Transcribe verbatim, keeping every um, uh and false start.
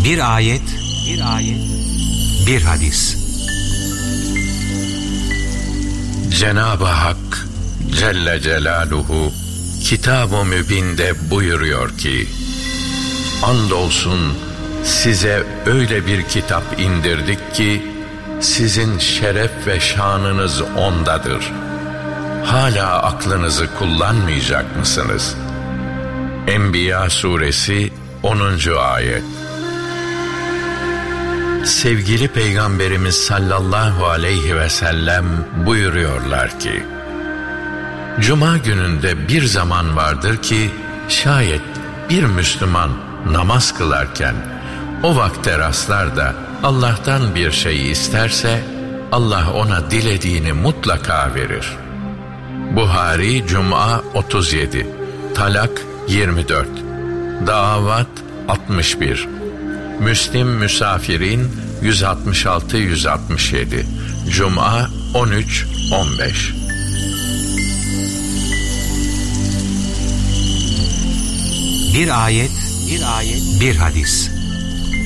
Bir ayet, bir ayet, bir hadis. Cenab-ı Hak Celle Celaluhu Kitab-ı Mübin'de buyuruyor ki: andolsun size öyle bir kitap indirdik ki sizin şeref ve şanınız ondadır. Hala aklınızı kullanmayacak mısınız? Enbiya suresi onuncu ayet. Sevgili Peygamberimiz sallallahu aleyhi ve sellem buyuruyorlar ki: Cuma gününde bir zaman vardır ki şayet bir Müslüman namaz kılarken o vakte rastlar da Allah'tan bir şey isterse Allah ona dilediğini mutlaka verir. Buhari Cuma otuz yedi, Talak yirmi dört, Davat altmış bir, Müslim Müsafirin yüz altmış altı yüz altmış yedi, Cuma on üç on beş. Bir ayet, bir ayet, bir hadis.